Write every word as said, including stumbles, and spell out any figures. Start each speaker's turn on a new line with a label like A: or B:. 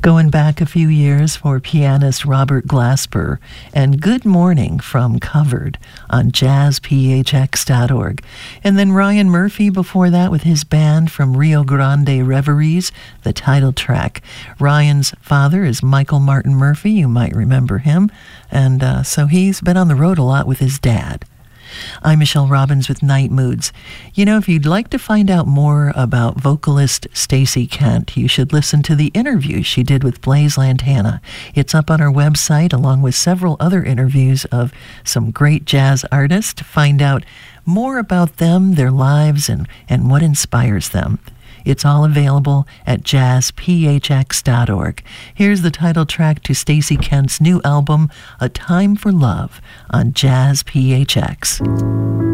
A: Going back a few years for pianist Robert Glasper, and Good Morning from Covered on jazz p h x dot org. And then Ryan Murphy before that with his band from Rio Grande Reveries, the title track. Ryan's father is Michael Martin Murphy, you might remember him, and uh, so he's been on the road a lot with his dad. I'm Michelle Robbins with Night Moods. You know, if you'd like to find out more about vocalist Stacey Kent, you should listen to the interview she did with Blaise Lantana. It's up on our website, along with several other interviews of some great jazz artists, to find out more about them, their lives, and, and what inspires them. It's all available at jazz p h x dot org. Here's the title track to Stacey Kent's new album, A Time for Love, on Jazz P H X.